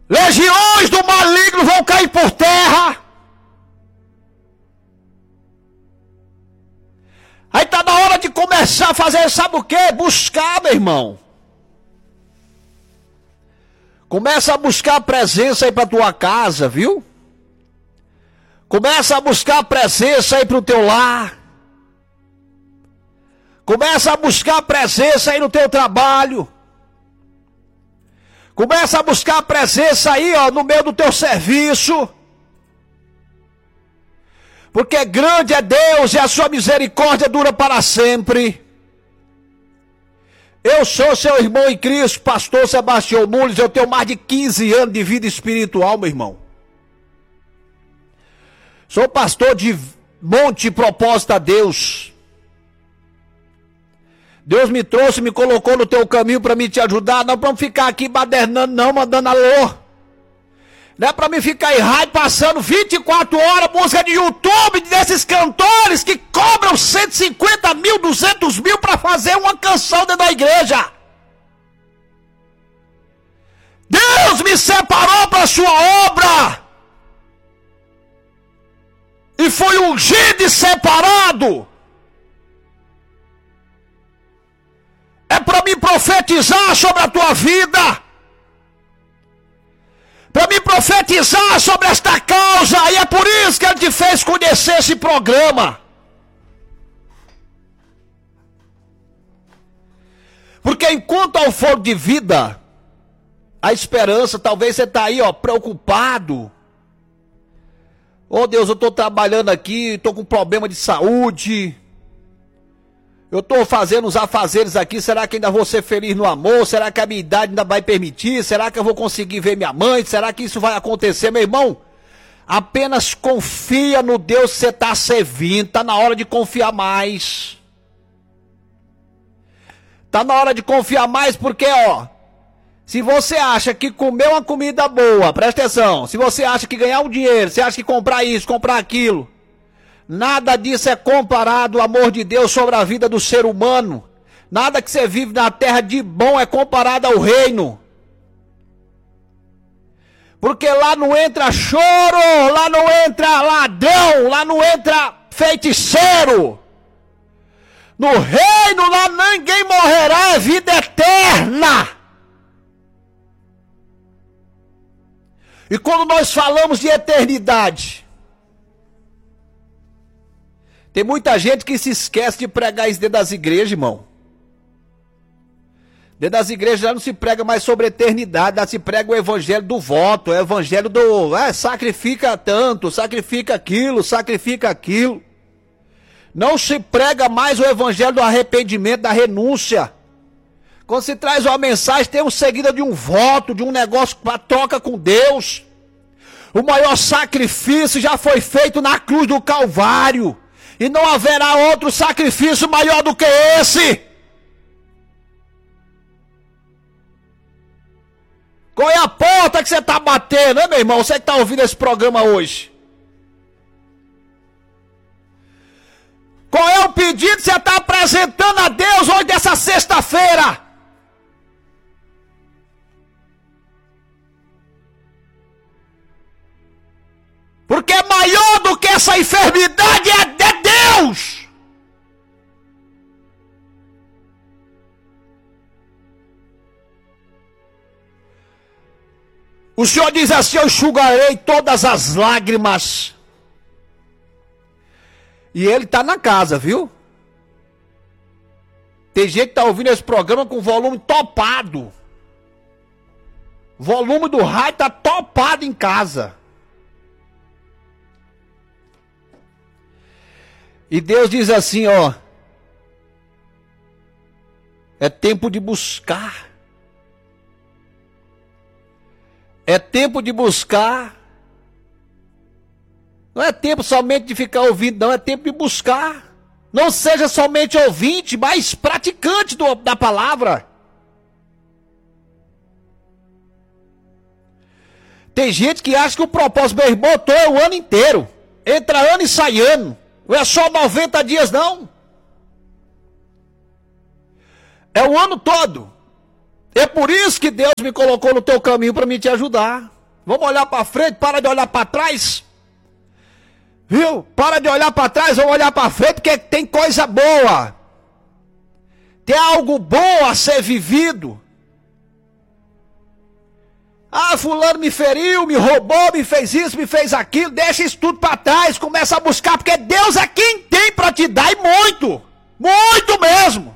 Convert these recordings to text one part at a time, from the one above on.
Legiões do maligno vão cair por terra. Aí tá na hora de começar a fazer, sabe o quê? Buscar, meu irmão. Começa a buscar a presença aí pra tua casa, viu? Começa a buscar a presença aí pro teu lar. Começa a buscar a presença aí no teu trabalho. Começa a buscar a presença aí, ó, no meio do teu serviço. Porque grande é Deus e a sua misericórdia dura para sempre. Eu sou seu irmão em Cristo, pastor Sebastião Nunes. Eu tenho mais de 15 anos de vida espiritual, meu irmão. Sou pastor de Monte Propósito a Deus. Deus me trouxe, me colocou no teu caminho para me te ajudar. Não para ficar aqui badernando, não, mandando alô. Não é para mim ficar em rádio passando 24 horas música de YouTube desses cantores que cobram 150 mil, 200 mil para fazer uma canção dentro da igreja. Deus me separou para a sua obra. E foi ungido e separado. É para me profetizar sobre a tua vida. Para me profetizar sobre esta causa. E é por isso que Ele te fez conhecer esse programa. Porque enquanto há o fogo de vida, a esperança, talvez você está aí, ó, preocupado. Oh Deus, eu estou trabalhando aqui, estou com problema de saúde. Eu estou fazendo os afazeres aqui, será que ainda vou ser feliz no amor? Será que a minha idade ainda vai permitir? Será que eu vou conseguir ver minha mãe? Será que isso vai acontecer, meu irmão? Apenas confia no Deus que você está servindo, está na hora de confiar mais. Está na hora de confiar mais porque, ó, se você acha que comer uma comida boa, presta atenção, se você acha que ganhar um dinheiro, você acha que comprar isso, comprar aquilo, nada disso é comparado ao amor de Deus sobre a vida do ser humano. Nada que você vive na terra de bom é comparado ao reino. Porque lá não entra choro, lá não entra ladrão, lá não entra feiticeiro. No reino lá ninguém morrerá, é vida eterna. E quando nós falamos de eternidade, tem muita gente que se esquece de pregar isso dentro das igrejas, irmão. Dentro das igrejas já não se prega mais sobre eternidade, já se prega o evangelho do voto, o evangelho do sacrifica tanto, sacrifica aquilo. Não se prega mais o evangelho do arrependimento, da renúncia. Quando se traz uma mensagem, tem um seguida de um voto, de um negócio para troca com Deus. O maior sacrifício já foi feito na cruz do Calvário. E não haverá outro sacrifício maior do que esse. Qual é a porta que você está batendo, né, meu irmão? Você que está ouvindo esse programa hoje. Qual é o pedido que você está apresentando a Deus hoje dessa sexta-feira? Porque maior do que essa enfermidade é de Deus. O Senhor diz assim: eu enxugarei todas as lágrimas. E Ele está na casa, viu? Tem gente que está ouvindo esse programa com volume topado. O volume do rádio está topado em casa. E Deus diz assim, ó: é tempo de buscar. É tempo de buscar. Não é tempo somente de ficar ouvindo, não. É tempo de buscar. Não seja somente ouvinte, mas praticante da palavra. Tem gente que acha que o propósito, meu irmão, é o ano inteiro. Entra ano e sai ano. Não é só 90 dias, não. É o ano todo. É por isso que Deus me colocou no teu caminho para me te ajudar. Vamos olhar para frente, para de olhar para trás. Viu? Para de olhar para trás, vamos olhar para frente, porque tem coisa boa. Tem algo bom a ser vivido. Ah, fulano me feriu, me roubou, me fez isso, me fez aquilo. Deixa isso tudo para trás, começa a buscar, porque Deus é quem tem para te dar, e muito. Muito mesmo.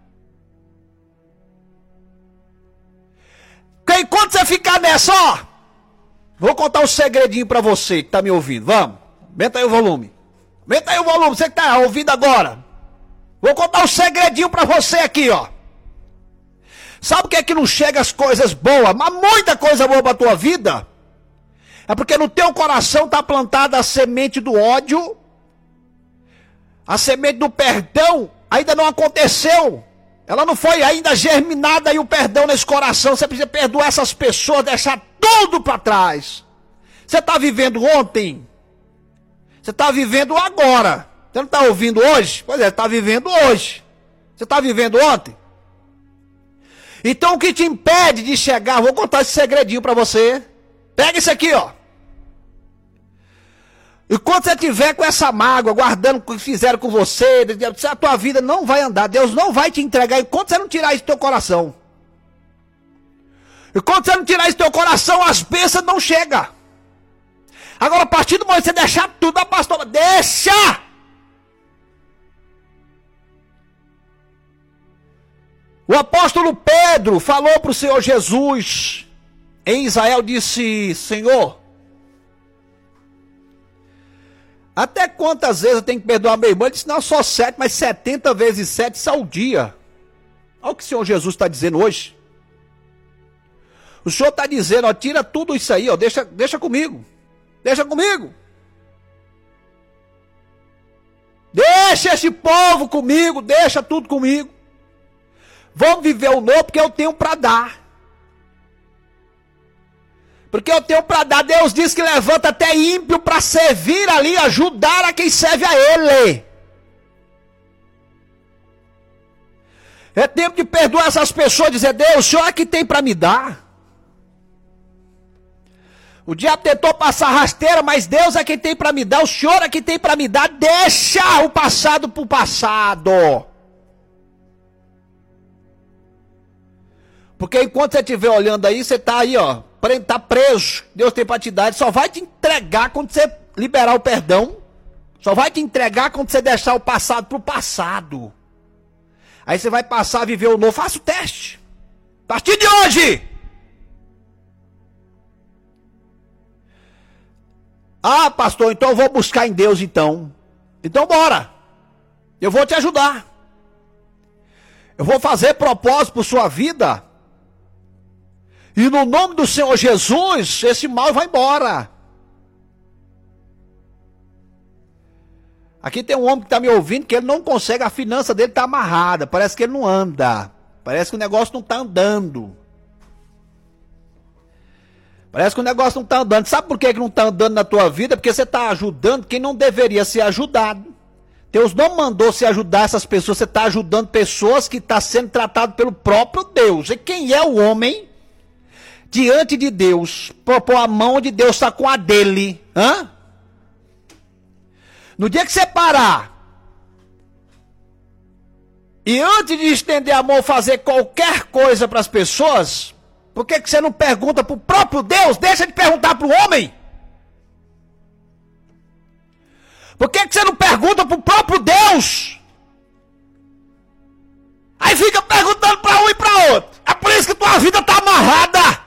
Porque enquanto você ficar nessa, ó, vou contar um segredinho para você que tá me ouvindo, vamos. Aumenta aí o volume. Aumenta aí o volume, você que tá ouvindo agora. Vou contar um segredinho para você aqui, ó. Sabe o que é que não chega as coisas boas, mas muita coisa boa para tua vida? É porque no teu coração está plantada a semente do ódio, a semente do perdão ainda não aconteceu. Ela não foi ainda germinada e o perdão nesse coração. Você precisa perdoar essas pessoas, deixar tudo para trás. Você está vivendo ontem? Você está vivendo agora? Você não está ouvindo hoje? Pois é, está vivendo hoje. Você está vivendo ontem? Então o que te impede de chegar, vou contar esse segredinho para você. Pega isso aqui, ó. E quando você tiver com essa mágoa, guardando o que fizeram com você, a tua vida não vai andar. Deus não vai te entregar enquanto você não tirar isso do teu coração. E quando você não tirar isso do teu coração, as bênçãos não chegam. Agora, a partir do momento que você deixar tudo, a pastora, deixa! O apóstolo Pedro falou para o Senhor Jesus, em Israel, disse: Senhor, até quantas vezes eu tenho que perdoar meu irmão? Ele disse: não, só 7, mas 70 vezes 7, isso ao dia. Olha o que o Senhor Jesus está dizendo hoje. O Senhor está dizendo, ó, tira tudo isso aí, ó, deixa comigo. Deixa comigo. Deixa esse povo comigo, deixa tudo comigo. Vamos viver o novo porque eu tenho para dar. Porque eu tenho para dar. Deus diz que levanta até ímpio para servir ali, ajudar a quem serve a Ele. É tempo de perdoar essas pessoas, dizer: Deus, o Senhor é que tem para me dar. O diabo tentou passar rasteira, mas Deus é quem tem para me dar. O Senhor é quem tem para me dar. Deixa o passado para o passado. Porque enquanto você estiver olhando aí, você está aí, ó, está preso. Deus tem para te dar. Ele só vai te entregar quando você liberar o perdão. Só vai te entregar quando você deixar o passado para o passado. Aí você vai passar a viver o novo. Faça o teste. A partir de hoje. Ah, pastor, então eu vou buscar em Deus então. Então bora. Eu vou te ajudar. Eu vou fazer propósito por sua vida. E no nome do Senhor Jesus, esse mal vai embora. Aqui tem um homem que está me ouvindo, que ele não consegue, a finança dele está amarrada. Parece que ele não anda. Parece que o negócio não está andando. Parece que o negócio não está andando. Sabe por que não está andando na tua vida? Porque você está ajudando quem não deveria ser ajudado. Deus não mandou se ajudar essas pessoas. Você está ajudando pessoas que estão sendo tratadas pelo próprio Deus. E quem é o homem diante de Deus? Propor a mão onde Deus está com a dele. Hã? No dia que você parar e antes de estender a mão fazer qualquer coisa para as pessoas, por que você não pergunta para o próprio Deus? Deixa de perguntar para o homem. Por que você não pergunta para o próprio Deus? Aí fica perguntando para um e para outro. É por isso que tua vida está amarrada.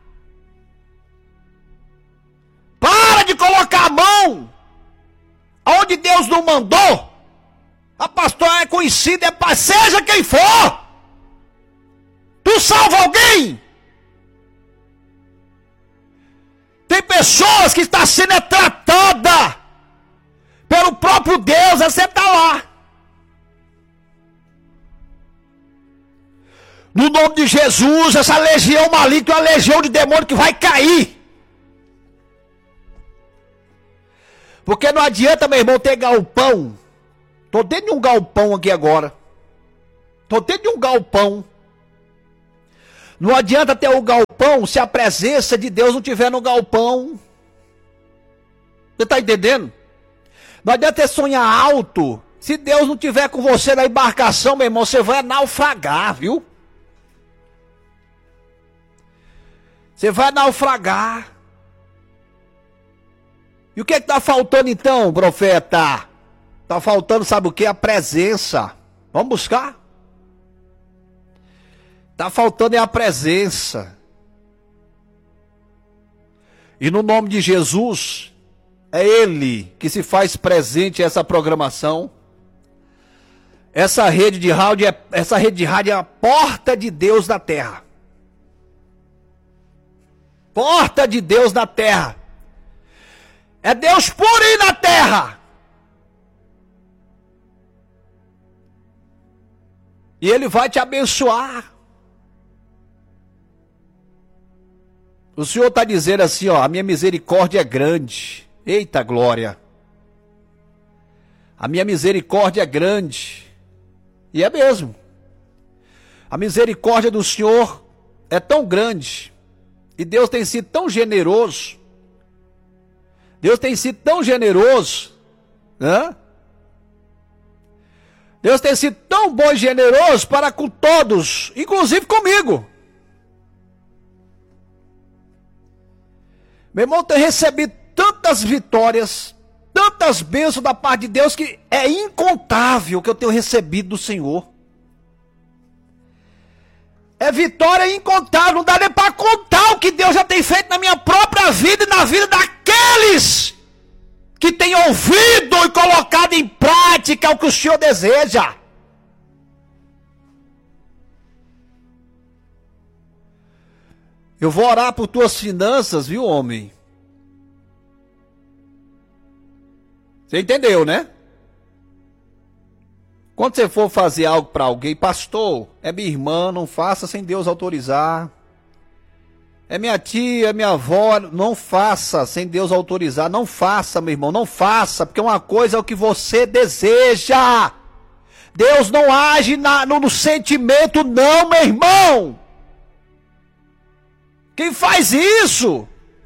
Para de colocar a mão onde Deus não mandou. A pastora é conhecida, seja quem for. Tu salva alguém? Tem pessoas que estão sendo tratadas pelo próprio Deus, você está lá. No nome de Jesus, essa legião maligna é uma legião de demônio que vai cair. Porque não adianta, meu irmão, ter galpão. Estou dentro de um galpão aqui agora. Estou dentro de um galpão. Não adianta ter o galpão se a presença de Deus não estiver no galpão. Você está entendendo? Não adianta sonhar alto. Se Deus não estiver com você na embarcação, meu irmão, você vai naufragar, viu? Você vai naufragar. E o que está faltando então, profeta? Está faltando, sabe o que? A presença. Vamos buscar? Está faltando é a presença. E no nome de Jesus, é Ele que se faz presente essa programação. Essa rede de rádio é a porta de Deus na terra. Porta de Deus na terra. É Deus por aí na terra. E Ele vai te abençoar. O Senhor está dizendo assim, ó, a minha misericórdia é grande. Eita glória. A minha misericórdia é grande. E é mesmo. A misericórdia do Senhor é tão grande. E Deus tem sido tão generoso. Deus tem sido tão generoso. Né? Deus tem sido tão bom e generoso para com todos, inclusive comigo. Meu irmão, tem recebido tantas vitórias, tantas bênçãos da parte de Deus, que é incontável que eu tenho recebido do Senhor. É vitória incontável, não dá nem para contar o que Deus já tem feito na minha própria vida e na vida daqueles que têm ouvido e colocado em prática o que o Senhor deseja. Eu vou orar por tuas finanças, viu, homem? Você entendeu, né? Quando você for fazer algo para alguém, pastor, é minha irmã, não faça sem Deus autorizar. É minha tia, é minha avó, não faça sem Deus autorizar. Não faça, meu irmão, não faça, porque uma coisa é o que você deseja. Deus não age no sentimento, não, meu irmão. Quem faz isso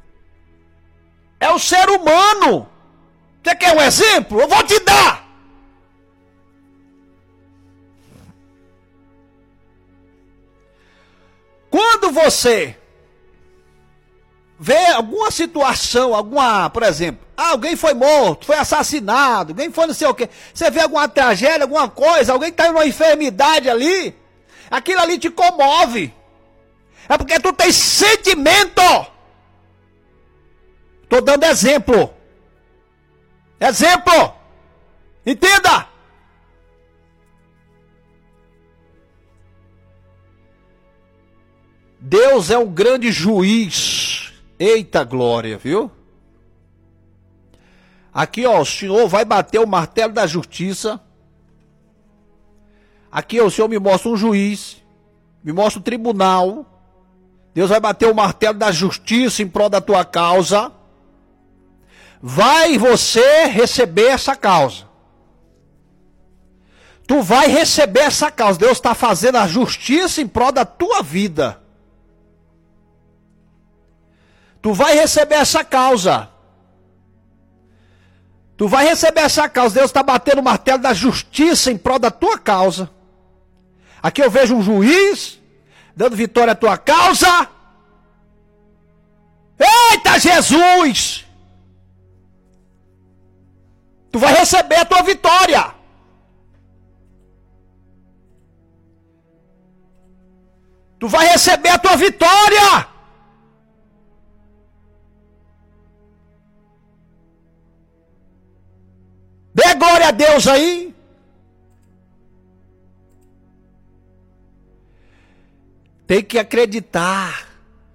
é o ser humano. Você quer um exemplo? Eu vou te dar. Quando você vê alguma situação, por exemplo, alguém foi morto, foi assassinado, alguém foi não sei o quê, você vê alguma tragédia, alguma coisa, alguém está em uma enfermidade ali, aquilo ali te comove. É porque tu tem sentimento. Estou dando exemplo. Exemplo. Entenda. Deus é um grande juiz. Eita glória, viu? Aqui, ó, o Senhor vai bater o martelo da justiça. Aqui, ó, o Senhor me mostra um juiz, me mostra um tribunal. Deus vai bater o martelo da justiça em prol da tua causa. Vai você receber essa causa. Tu vai receber essa causa. Deus está fazendo a justiça em prol da tua vida. Tu vai receber essa causa. Tu vai receber essa causa. Deus está batendo o martelo da justiça em prol da tua causa. Aqui eu vejo um juiz dando vitória à tua causa. Eita Jesus! Tu vai receber a tua vitória. Tu vai receber a tua vitória. Dê glória a Deus aí. Tem que acreditar.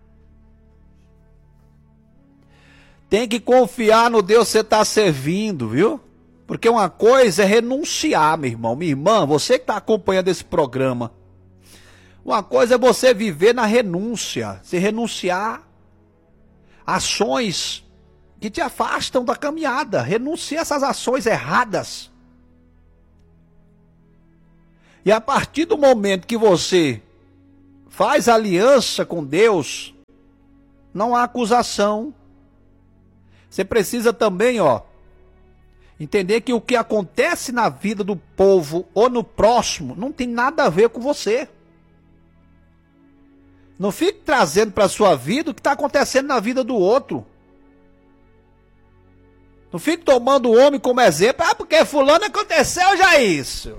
Tem que confiar no Deus que você está servindo, viu? Porque uma coisa é renunciar, meu irmão. Minha irmã, você que está acompanhando esse programa. Uma coisa é você viver na renúncia. Se renunciar a ações que te afastam da caminhada. Renuncie a essas ações erradas. E a partir do momento que você faz aliança com Deus, não há acusação. Você precisa também, entender que o que acontece na vida do povo ou no próximo não tem nada a ver com você. Não fique trazendo para a sua vida o que está acontecendo na vida do outro. Não fique tomando o homem como exemplo. Porque fulano aconteceu já isso.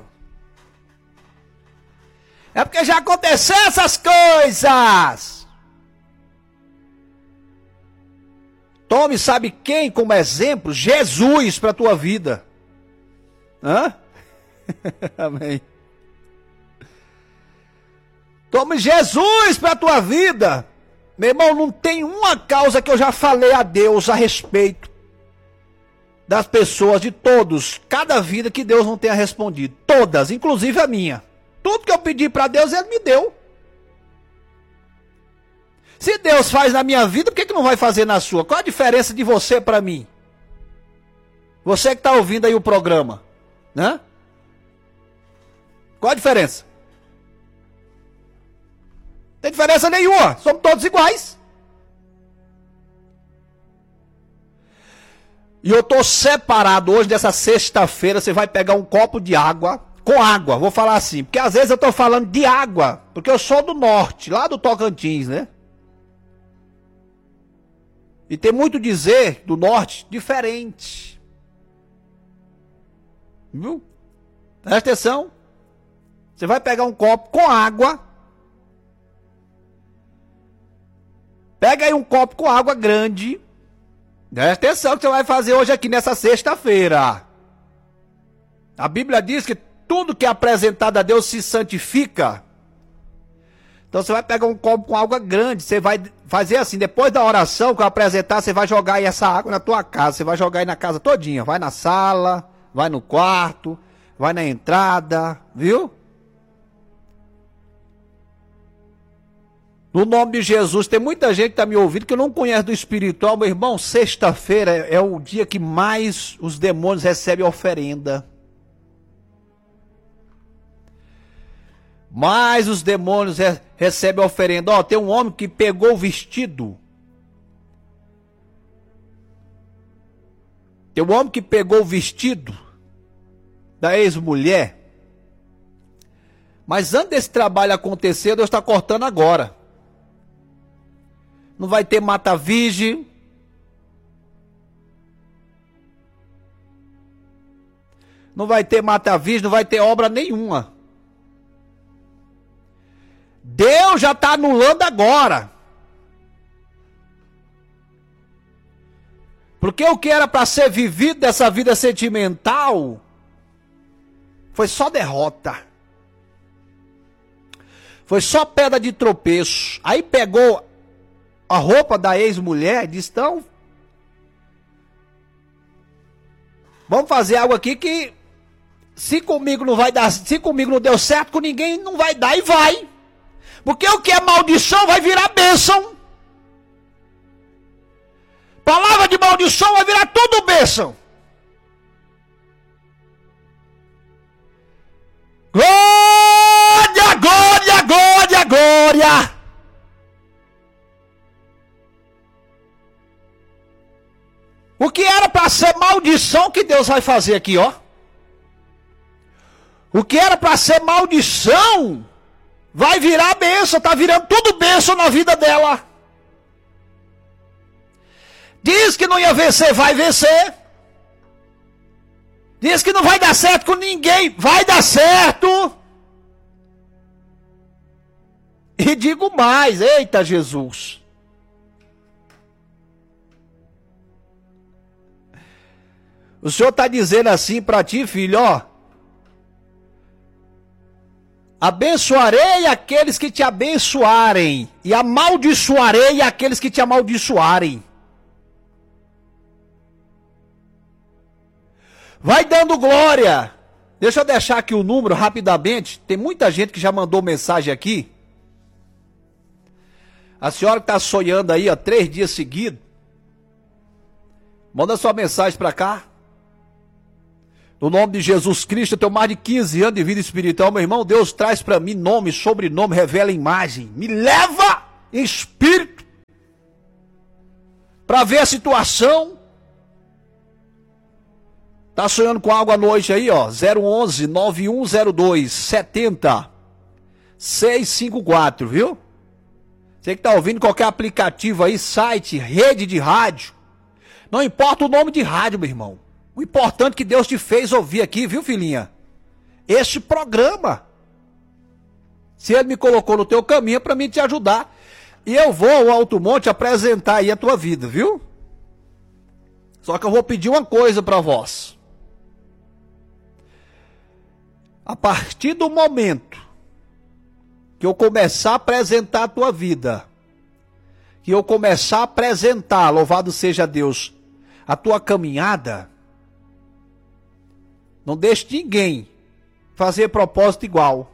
É porque já aconteceu essas coisas. Tome, sabe quem como exemplo? Jesus para a tua vida. Hã? Amém. Tome Jesus para a tua vida. Meu irmão, não tem uma causa que eu já falei a Deus a respeito das pessoas, de todos, cada vida que Deus não tenha respondido. Todas, inclusive a minha. Tudo que eu pedi para Deus, Ele me deu. Se Deus faz na minha vida, por que não vai fazer na sua? Qual a diferença de você para mim? Você que está ouvindo aí o programa, né? Qual a diferença? Não tem diferença nenhuma, somos todos iguais. E eu estou separado hoje, dessa sexta-feira, você vai pegar um copo de água, com água, vou falar assim, porque às vezes eu estou falando de água, porque eu sou do norte, lá do Tocantins, né? E tem muito dizer do norte diferente. Viu? Presta atenção. Você vai pegar um copo com água. Pega aí um copo com água grande. Presta atenção que você vai fazer hoje aqui nessa sexta-feira. A Bíblia diz que tudo que é apresentado a Deus se santifica. Então você vai pegar um copo com água grande, você vai fazer assim, depois da oração que eu apresentar, você vai jogar aí essa água na tua casa, você vai jogar aí na casa todinha, vai na sala, vai no quarto, vai na entrada, viu? No nome de Jesus, tem muita gente que está me ouvindo que não conhece do espiritual, meu irmão, sexta-feira é o dia que mais os demônios recebem oferenda. Mas os demônios recebem oferenda. Tem um homem que pegou o vestido. Tem um homem que pegou o vestido da ex-mulher. Mas antes desse trabalho acontecer, Deus está cortando agora. Não vai ter mata-virgem. Não vai ter mata-virgem, não vai ter obra nenhuma. Deus já está anulando agora. Porque o que era para ser vivido dessa vida sentimental foi só derrota. Foi só pedra de tropeço. Aí pegou a roupa da ex-mulher e disse, então, vamos fazer algo aqui que se comigo não vai dar, se comigo não deu certo, com ninguém não vai dar e vai. Porque o que é maldição vai virar bênção. Palavra de maldição vai virar tudo bênção. Glória, glória, glória, glória. O que era para ser maldição que Deus vai fazer aqui, O que era para ser maldição vai virar bênção, está virando tudo bênção na vida dela. Diz que não ia vencer, vai vencer. Diz que não vai dar certo com ninguém, vai dar certo. E digo mais, eita Jesus. O Senhor está dizendo assim para ti, filho, abençoarei aqueles que te abençoarem, e amaldiçoarei aqueles que te amaldiçoarem. Vai dando glória. Deixa eu deixar aqui o número rapidamente. Tem muita gente que já mandou mensagem aqui. A senhora que está sonhando aí, 3 dias seguidos, manda sua mensagem para cá. No nome de Jesus Cristo, eu tenho mais de 15 anos de vida espiritual, meu irmão. Deus traz para mim nome, sobrenome, revela imagem. Me leva em espírito para ver a situação. Tá sonhando com algo à noite aí, ó. 011 9102 70 654, viu? Você que tá ouvindo qualquer aplicativo aí, site, rede de rádio. Não importa o nome de rádio, meu irmão. O importante que Deus te fez ouvir aqui, viu, filhinha? Este programa. Se Ele me colocou no teu caminho é para mim te ajudar. E eu vou ao Alto Monte apresentar aí a tua vida, viu? Só que eu vou pedir uma coisa para vós. A partir do momento que eu começar a apresentar a tua vida, que eu começar a apresentar, louvado seja Deus, a tua caminhada, não deixe ninguém fazer propósito igual.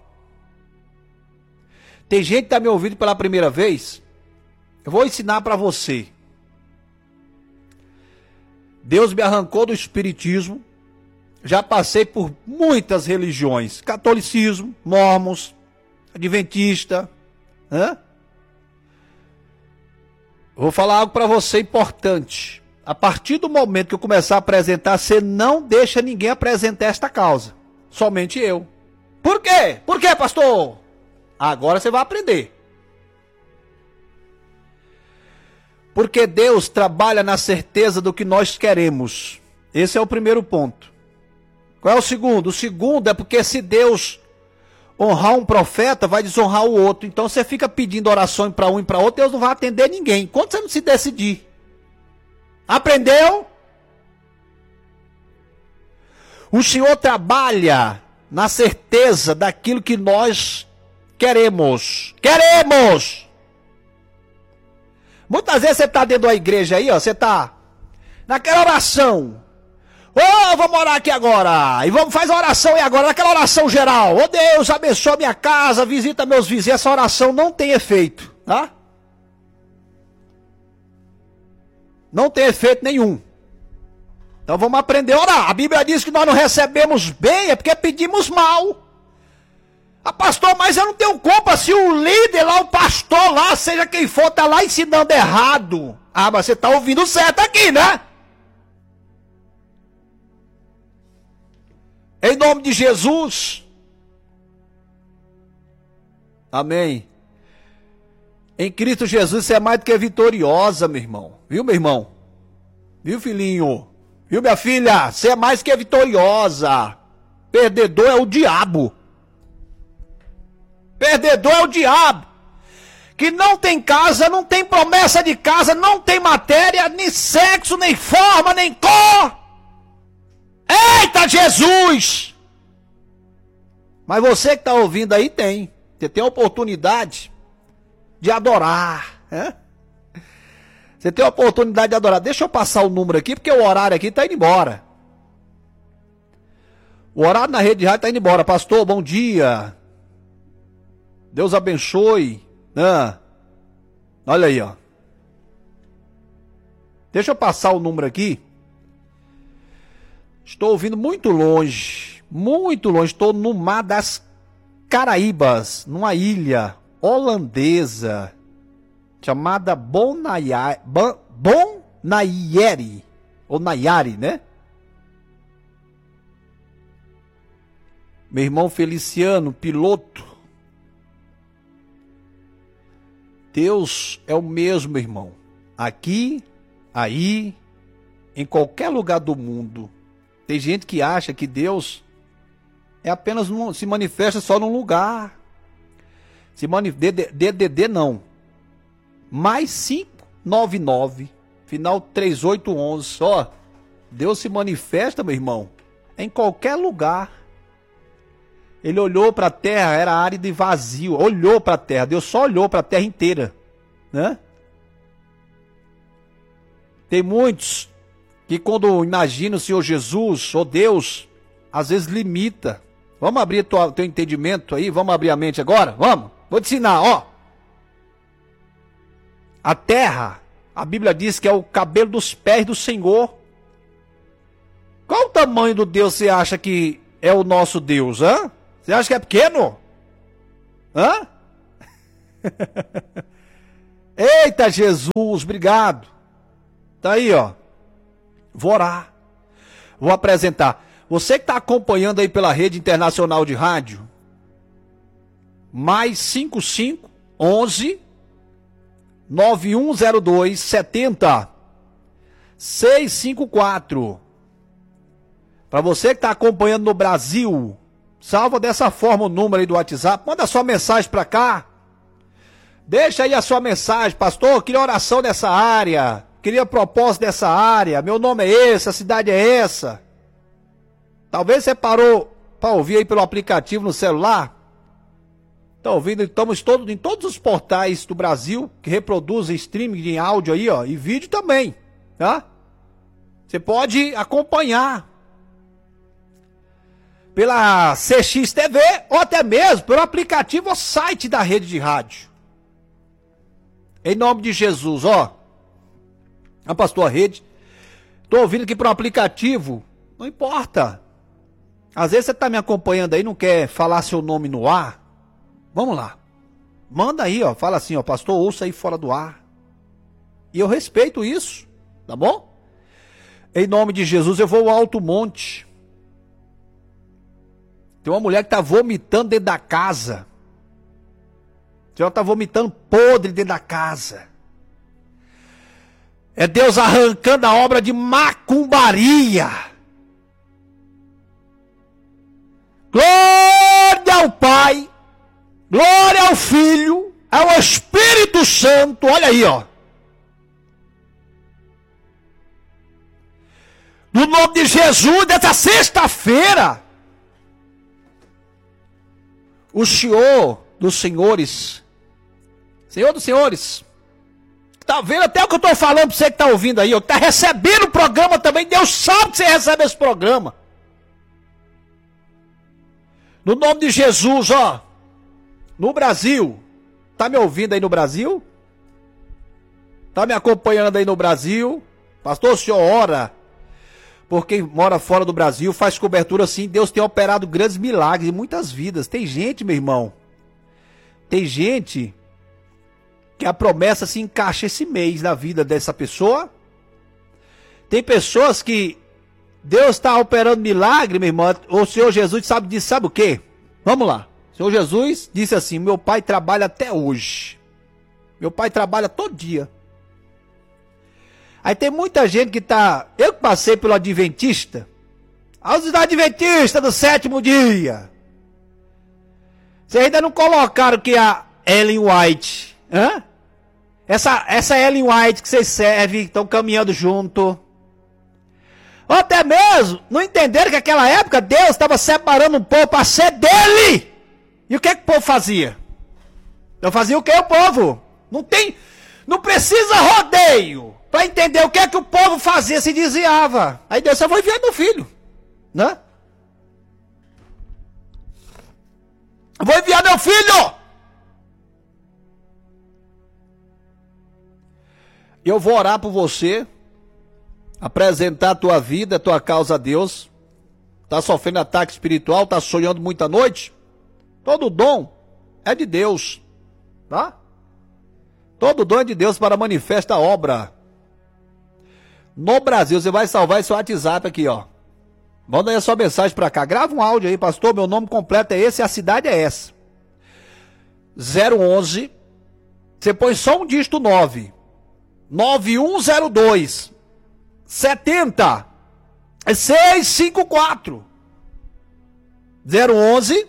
Tem gente que está me ouvindo pela primeira vez. Eu vou ensinar para você. Deus me arrancou do espiritismo. Já passei por muitas religiões. Catolicismo, mormons, adventista. Vou falar algo para você importante. A partir do momento que eu começar a apresentar, você não deixa ninguém apresentar esta causa. Somente eu. Por quê? Por quê, pastor? Agora você vai aprender. Porque Deus trabalha na certeza do que nós queremos. Esse é o primeiro ponto. Qual é o segundo? O segundo é porque se Deus honrar um profeta, vai desonrar o outro. Então você fica pedindo orações para um e para outro, Deus não vai atender ninguém. Enquanto você não se decidir. Aprendeu? O Senhor trabalha na certeza daquilo que nós queremos. Queremos! Muitas vezes você está dentro da igreja aí, ó, você está naquela oração. Vamos orar aqui agora. E vamos fazer a oração aí agora, naquela oração geral. Deus, abençoa minha casa, visita meus vizinhos. Essa oração não tem efeito, tá? Não tem efeito nenhum. Então vamos aprender a orar. A Bíblia diz que nós não recebemos bem, é porque pedimos mal. Pastor, mas eu não tenho culpa se o líder lá, o pastor lá, seja quem for, tá lá ensinando errado. Mas você tá ouvindo certo aqui, né? Em nome de Jesus. Amém. Em Cristo Jesus você é mais do que vitoriosa, meu irmão. Viu, meu irmão? Viu, filhinho? Viu, minha filha? Você é mais que vitoriosa. Perdedor é o diabo. Perdedor é o diabo. Que não tem casa, não tem promessa de casa, não tem matéria, nem sexo, nem forma, nem cor. Eita Jesus! Mas você que está ouvindo aí tem. Você tem a oportunidade de adorar. Você tem a oportunidade de adorar. Deixa eu passar o número aqui, porque o horário aqui está indo embora. O horário na rede de rádio está indo embora. Pastor, bom dia. Deus abençoe. Olha aí, ó. Deixa eu passar o número aqui. Estou ouvindo muito longe. Muito longe. Estou no Mar das Caraíbas, numa ilha holandesa chamada Bonaire. Ou Nayari, né? Meu irmão Feliciano, piloto. Deus é o mesmo, irmão. Aqui, aí, em qualquer lugar do mundo. Tem gente que acha que Deus é apenas se manifesta só num lugar. DDD não. Mais 599, final 3811. Ó, Deus se manifesta, meu irmão, em qualquer lugar. Ele olhou para a terra, era árido e vazio. Olhou para a terra, Deus só olhou para a terra inteira, né? Tem muitos que quando imaginam o Senhor Jesus, ou Deus, às vezes limita. Vamos abrir teu entendimento aí, vamos abrir a mente agora? Vamos, vou te ensinar, ó. A terra, a Bíblia diz que é o cabelo dos pés do Senhor. Qual o tamanho do Deus você acha que é o nosso Deus, hã? Você acha que é pequeno? Hã? Eita Jesus, obrigado. Tá aí, ó. Vou orar. Vou apresentar. Você que está acompanhando aí pela rede internacional de rádio, mais 55 11 9102 70 654. Para você que está acompanhando no Brasil, salva dessa forma o número aí do WhatsApp, manda sua mensagem para cá. Deixa aí a sua mensagem, pastor, queria oração nessa área, queria propósito dessa área, meu nome é esse, a cidade é essa. Talvez você parou para ouvir aí pelo aplicativo no celular. Tá ouvindo? Estamos em todos os portais do Brasil que reproduzem streaming de áudio aí, ó, e vídeo também, tá? Você pode acompanhar pela CX TV ou até mesmo pelo aplicativo ou site da rede de rádio. Em nome de Jesus, ó. A pastor Rede. Tô ouvindo aqui pro aplicativo. Não importa. Às vezes você tá me acompanhando aí, não quer falar seu nome no ar. Vamos lá. Manda aí, ó. Fala assim, ó. Pastor, ouça aí fora do ar. E eu respeito isso. Tá bom? Em nome de Jesus, eu vou ao Alto Monte. Tem uma mulher que tá vomitando dentro da casa. Ela tá vomitando podre dentro da casa. É Deus arrancando a obra de macumbaria. Glória ao Pai, glória ao Filho, ao Espírito Santo. Olha aí, ó. No nome de Jesus, dessa sexta-feira, o Senhor dos Senhores, Senhor dos Senhores, tá vendo até o que eu tô falando pra você que tá ouvindo aí, ó, que tá recebendo o programa também, Deus sabe que você recebe esse programa. No nome de Jesus, ó, no Brasil, tá me ouvindo aí no Brasil? Tá me acompanhando aí no Brasil? Pastor, o senhor ora por quem mora fora do Brasil, faz cobertura assim, Deus tem operado grandes milagres em muitas vidas. Tem gente, meu irmão, tem gente que a promessa se encaixa esse mês na vida dessa pessoa. Tem pessoas que Deus está operando milagre, meu irmão. O Senhor Jesus sabe disso, sabe o quê? Vamos lá. O Senhor Jesus disse assim, meu pai trabalha até hoje. Meu pai trabalha todo dia. Aí tem muita gente que tá... Eu que passei pelo Adventista. Aos Adventistas do sétimo dia. Vocês ainda não colocaram que a Ellen White... Hã? Essa Ellen White que vocês servem, estão caminhando junto. Ou até mesmo, não entenderam que naquela época Deus estava separando um povo para ser dele. E o que o povo fazia? Então fazia o que o povo? Não precisa rodeio para entender o que o povo fazia, se desviava. Aí Deus só foi enviar meu filho, né? Eu vou enviar meu filho. Eu vou orar por você, apresentar a tua vida, a tua causa a Deus. Tá sofrendo ataque espiritual, tá sonhando muita noite? Todo dom é de Deus, tá? Todo dom é de Deus para manifesta a obra. No Brasil, você vai salvar esse WhatsApp aqui, ó. Manda aí a sua mensagem para cá. Grava um áudio aí, pastor, meu nome completo é esse e a cidade é essa. 011, você põe só um dígito 9. 9102 70 654 011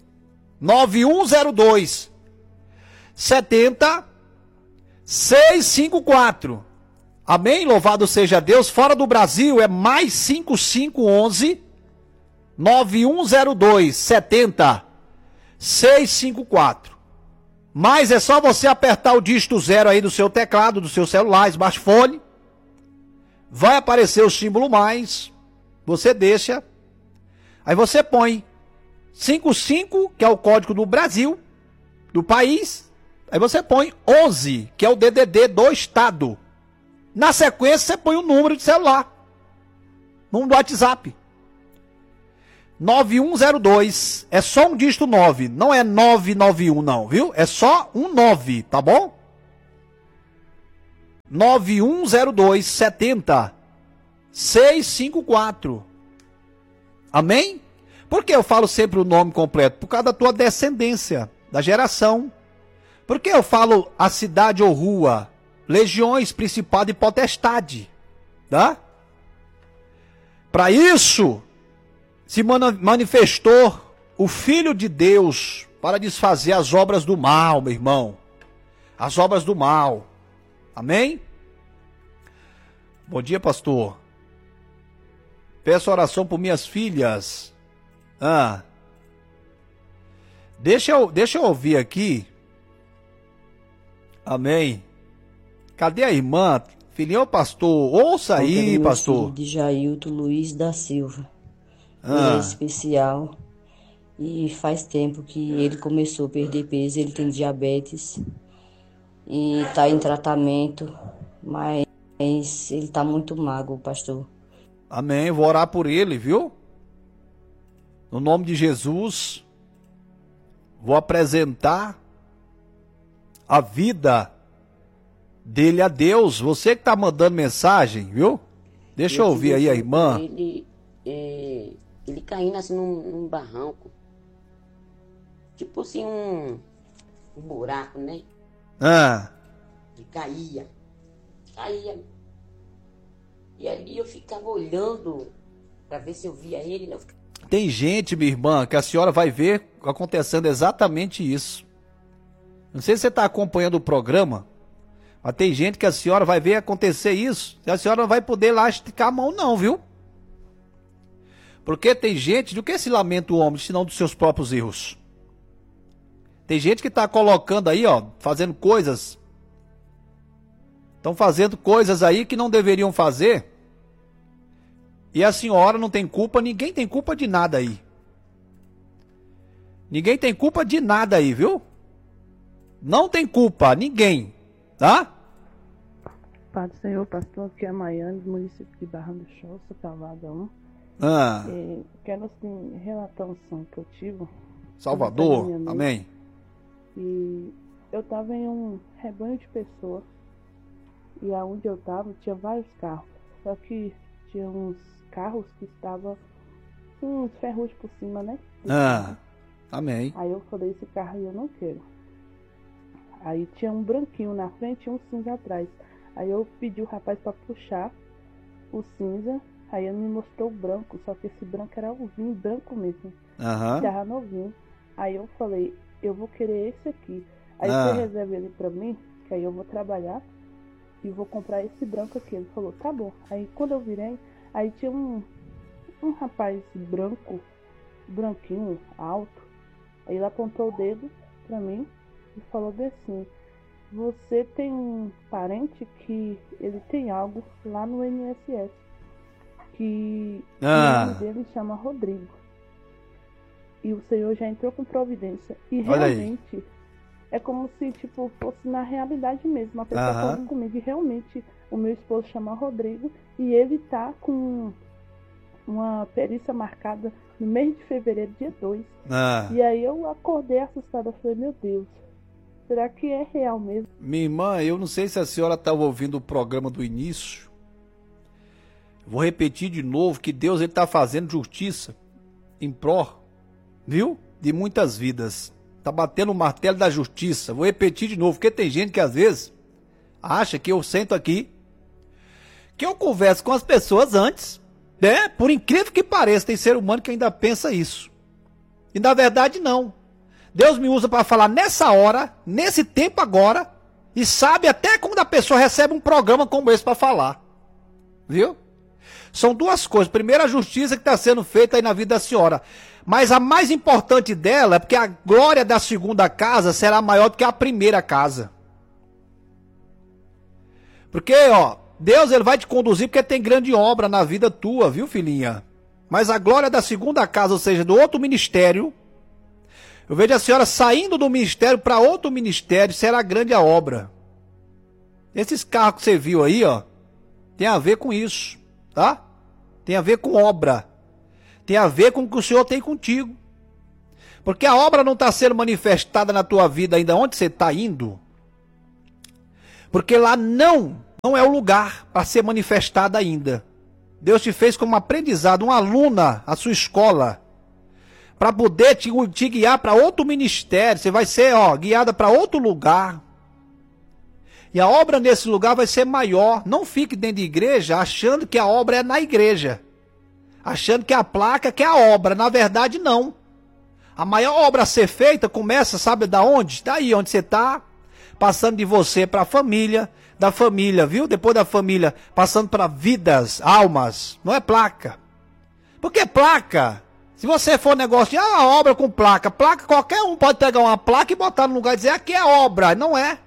9102 70 654. Amém? Louvado seja Deus. Fora do Brasil é mais 5511 9102 70 654. Mas é só você apertar o dígito 0 aí do seu teclado, do seu celular, smartphone. Vai aparecer o símbolo mais. Você deixa. Aí você põe 55, que é o código do Brasil, do país. Aí você põe 11, que é o DDD do estado. Na sequência você põe o número de celular. no WhatsApp. 9102, é só um dígito 9, não é 991 não, viu? É só um 9, tá bom? 9102 70 654. Amém? Por que eu falo sempre o nome completo? Por causa da tua descendência, da geração. Por que eu falo a cidade ou rua? Legiões, principado e potestade, tá? Para isso se manifestou o Filho de Deus para desfazer as obras do mal, meu irmão. As obras do mal. Amém? Bom dia, pastor. Peço oração por minhas filhas. Deixa eu ouvir aqui. Amém. Cadê a irmã? Filhinho, pastor. Ouça aí, pastor. De Jailton Luiz da Silva. Ele é especial e faz tempo que ele começou a perder peso, ele tem diabetes e está em tratamento, mas ele está muito magro, pastor. Amém, vou orar por ele, viu? No nome de Jesus, vou apresentar a vida dele a Deus. Você que está mandando mensagem, viu? Deixa eu ouvir aí a irmã. Ele caindo assim num barranco. Tipo assim, um buraco, né? Ele caía. E ali eu ficava olhando pra ver se eu via ele. Né? Tem gente, minha irmã, que a senhora vai ver acontecendo exatamente isso. Não sei se você está acompanhando o programa, mas tem gente que a senhora vai ver acontecer isso. E a senhora não vai poder lá esticar a mão não, viu? Porque tem gente, do que se lamenta o homem, senão dos seus próprios erros? Tem gente que está colocando aí, ó, fazendo coisas. Estão fazendo coisas aí que não deveriam fazer. E a senhora não tem culpa, ninguém tem culpa de nada aí. Ninguém tem culpa de nada aí, viu? Não tem culpa, ninguém, tá? Pai do Senhor, pastor, aqui é a Maiane, do município de Barra do Choça, Salvador 1. Quero assim, relatar um sonho que eu tive. Salvador, amém. E eu estava em um rebanho de pessoas. E aonde eu estava tinha vários carros. Só que tinha uns carros que estavam com uns ferrugem por cima, né? Amém. Aí eu falei, esse carro aí eu não quero. Aí tinha um branquinho na frente e um cinza atrás. Aí eu pedi o rapaz para puxar o cinza. Aí ele me mostrou o branco, só que esse branco era o vinho branco mesmo. Tava novinho. Aí eu falei, eu vou querer esse aqui. Aí você reserva ele pra mim, que aí eu vou trabalhar e vou comprar esse branco aqui. Ele falou, tá bom. Aí quando eu virei, aí tinha um rapaz branco, branquinho, alto. Aí ele apontou o dedo pra mim e falou assim, você tem um parente que ele tem algo lá no INSS. Que o nome dele chama Rodrigo. E o Senhor já entrou com providência. E realmente é como se tipo fosse na realidade mesmo. A pessoa falando comigo. E realmente o meu esposo chama Rodrigo. E ele tá com uma perícia marcada no mês de fevereiro, dia 2. E aí eu acordei assustada. Falei, meu Deus, será que é real mesmo? Minha irmã, eu não sei se a senhora estava ouvindo o programa do início. Vou repetir de novo que Deus está fazendo justiça em pró, viu? De muitas vidas. Está batendo o martelo da justiça. Vou repetir de novo, porque tem gente que às vezes acha que eu sento aqui, que eu converso com as pessoas antes, né? Por incrível que pareça, tem ser humano que ainda pensa isso. E na verdade não. Deus me usa para falar nessa hora, nesse tempo agora, e sabe até quando a pessoa recebe um programa como esse para falar. Viu? São duas coisas. Primeiro, a justiça que está sendo feita aí na vida da senhora. Mas a mais importante dela é porque a glória da segunda casa será maior do que a primeira casa. Porque, ó, Deus ele vai te conduzir porque tem grande obra na vida tua, viu, filhinha? Mas a glória da segunda casa, ou seja, do outro ministério, eu vejo a senhora saindo do ministério para outro ministério, será grande a obra. Esses carros que você viu aí, ó, tem a ver com isso, tá? Tem a ver com obra. Tem a ver com o que o Senhor tem contigo. Porque a obra não está sendo manifestada na tua vida ainda onde você está indo. Porque lá não é o lugar para ser manifestada ainda. Deus te fez como aprendizado, uma aluna, a sua escola, para poder te guiar para outro ministério. Você vai ser guiada para outro lugar. E a obra nesse lugar vai ser maior. Não fique dentro de igreja achando que a obra é na igreja. Achando que a placa que é a obra. Na verdade, não. A maior obra a ser feita começa, sabe da onde? Daí onde você está. Passando de você para a família. Da família, viu? Depois da família, passando para vidas, almas. Não é placa. Porque placa... Se você for negócio de obra com placa, qualquer um pode pegar uma placa e botar no lugar e dizer aqui é obra. Não é.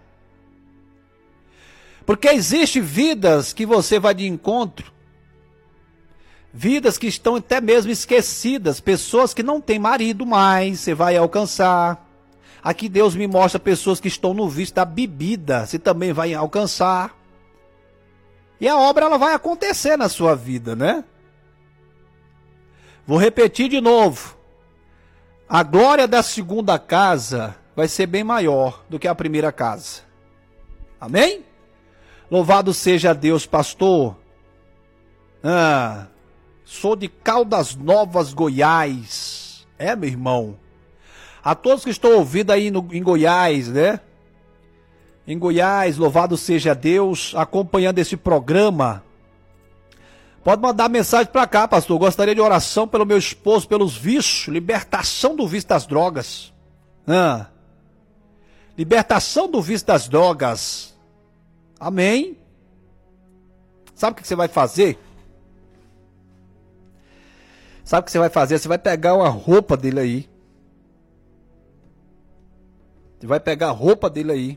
Porque existem vidas que você vai de encontro. Vidas que estão até mesmo esquecidas. Pessoas que não têm marido mais, você vai alcançar. Aqui Deus me mostra pessoas que estão no vício da bebida. Você também vai alcançar. E a obra ela vai acontecer na sua vida, né? Vou repetir de novo. A glória da segunda casa vai ser bem maior do que a primeira casa. Amém? Louvado seja Deus, pastor. Sou de Caldas Novas, Goiás. É, meu irmão. A todos que estão ouvindo aí em Goiás, né? Em Goiás, louvado seja Deus, acompanhando esse programa. Pode mandar mensagem para cá, pastor. Gostaria de oração pelo meu esposo, pelos vícios, libertação do vício das drogas. Libertação do vício das drogas. Amém? Sabe o que você vai fazer? Sabe o que você vai fazer? Você vai pegar uma roupa dele aí. Você vai pegar a roupa dele aí.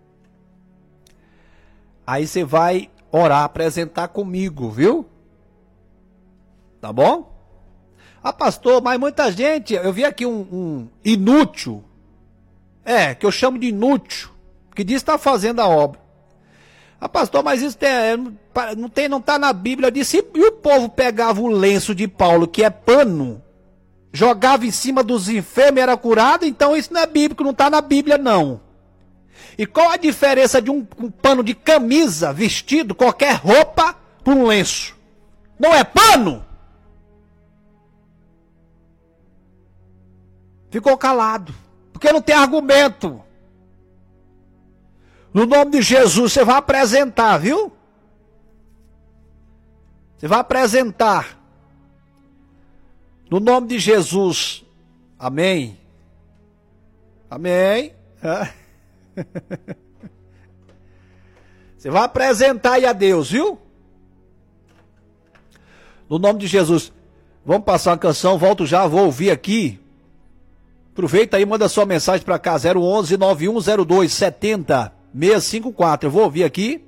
Aí você vai orar, apresentar comigo, viu? Tá bom? Pastor, mas muita gente... Eu vi aqui um inútil. Que eu chamo de inútil. Que diz que está fazendo a obra. Pastor, mas isso não está na Bíblia. Eu disse, e o povo pegava o lenço de Paulo, que é pano, jogava em cima dos enfermos e era curado? Então isso não é bíblico, não está na Bíblia não. E qual a diferença de um pano de camisa, vestido, qualquer roupa, para um lenço? Não é pano? Ficou calado, porque não tem argumento. No nome de Jesus, você vai apresentar, viu? Você vai apresentar. No nome de Jesus. Amém. Amém. Você vai apresentar aí a Deus, viu? No nome de Jesus. Vamos passar uma canção, volto já, vou ouvir aqui. Aproveita aí, manda sua mensagem para cá, 011 9102 70 654. Eu vou ouvir aqui.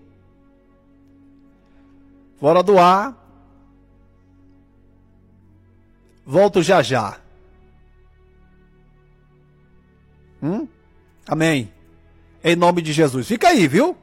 Fora do ar. Volto já já. Amém. Em nome de Jesus. Fica aí, viu?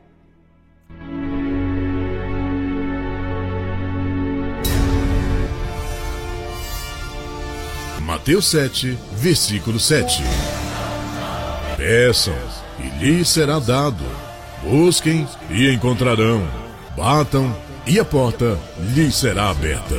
Mateus 7, versículo 7. Peçam, e lhes será dado. Busquem, e encontrarão. Batam, e a porta lhes será aberta.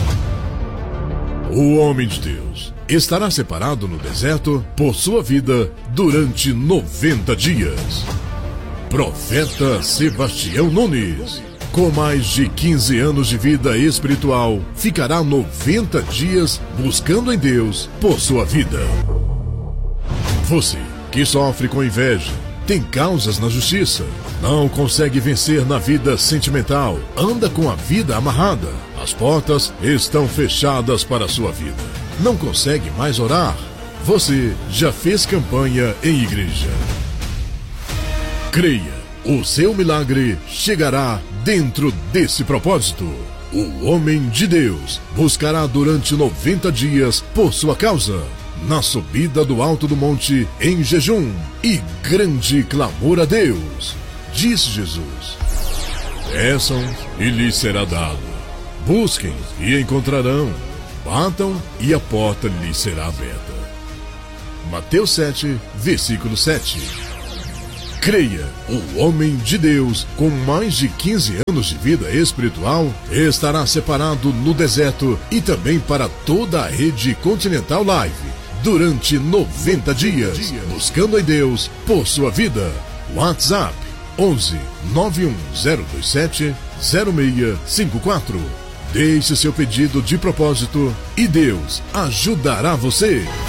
O homem de Deus estará separado no deserto por sua vida durante 90 dias. Profeta Sebastião Nunes, com mais de 15 anos de vida espiritual, ficará 90 dias buscando em Deus por sua vida. Você que sofre com inveja, tem causas na justiça, não consegue vencer na vida sentimental, anda com a vida amarrada, as portas estão fechadas para a sua vida, não consegue mais orar, você já fez campanha em igreja. Creia, o seu milagre chegará dentro desse propósito. O homem de Deus buscará durante 90 dias por sua causa, na subida do alto do monte em jejum e grande clamor a Deus. Disse Jesus: peçam e lhes será dado, Busquem e encontrarão. Batam e a porta lhes será aberta. Mateus 7, versículo 7. Creia, o homem de Deus, com mais de 15 anos de vida espiritual, estará separado no deserto e também para toda a rede Continental Live, durante 90 dias, buscando a Deus por sua vida. WhatsApp 11 91027 0654. Deixe seu pedido de propósito e Deus ajudará você.